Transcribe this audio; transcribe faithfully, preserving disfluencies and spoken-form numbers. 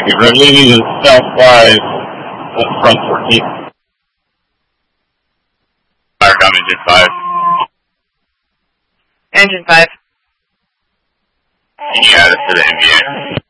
We're leaving the south five, front fourteen. Fire down engine five. Engine five. Yeah, this is the N B A.